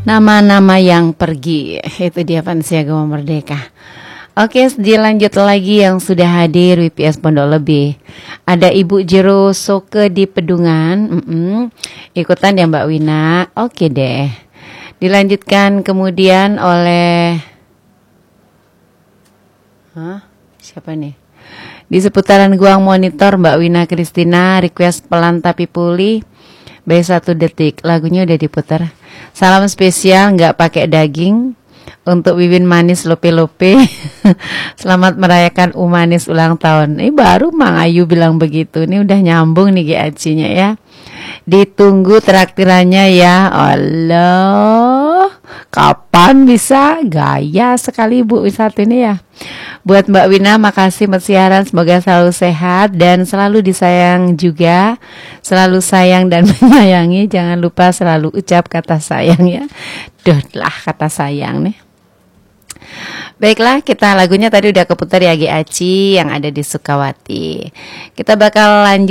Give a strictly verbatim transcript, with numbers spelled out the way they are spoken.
Nama-nama yang pergi, itu dia Fansia Gema Merdeka. Oke, dilanjut lagi yang sudah hadir W P S Pondok Lebih. Ada Ibu Jero Soke di Pedungan. Mm-mm. Ikutan ya Mbak Wina. Oke deh. Dilanjutkan kemudian oleh Hah? Siapa nih? Di seputaran Guang Monitor Mbak Wina Kristina request Pelan Tapi Pulih. Baik satu detik, lagunya udah diputar. Salam spesial nggak pakai daging untuk Wiwin Manis Lope-Lope. Selamat merayakan Umanis ulang tahun. Ini baru Mang Ayu bilang begitu. Ini udah nyambung nih G A C-nya ya. Ditunggu traktirannya ya. Allah, kapan bisa? Gaya sekali Bu wisata ini ya. Buat Mbak Wina, makasih buat siaran. Semoga selalu sehat dan selalu disayang juga. Selalu sayang dan menyayangi. Jangan lupa selalu ucap kata sayang ya. Duh lah kata sayang nih. Baiklah, kita lagunya tadi udah keputar ya G A C yang ada di Sukawati. Kita bakal lanjut